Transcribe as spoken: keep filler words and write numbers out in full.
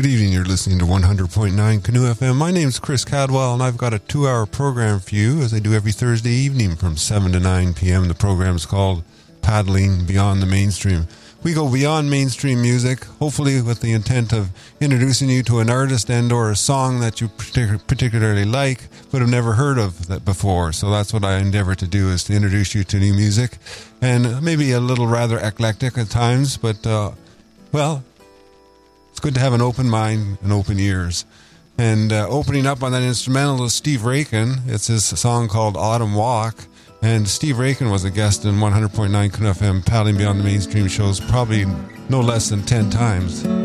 Good evening, you're listening to one hundred point nine Canoe F M. My name's Chris Cadwell, and I've got a two-hour program for you, as I do every Thursday evening from seven to nine p.m. The program's called Paddling Beyond the Mainstream. We go beyond mainstream music, hopefully with the intent of introducing you to an artist and or a song that you partic- particularly like, but have never heard of that before. So that's what I endeavor to do, is to introduce you to new music, and maybe a little rather eclectic at times, but, uh, well... it's good to have an open mind and open ears. And uh, opening up on that instrumental is Steve Raikin. It's his song called Autumn Walk. And Steve Raikin was a guest in one hundred point nine Canoe F M Paddling Beyond the Mainstream shows probably no less than ten times.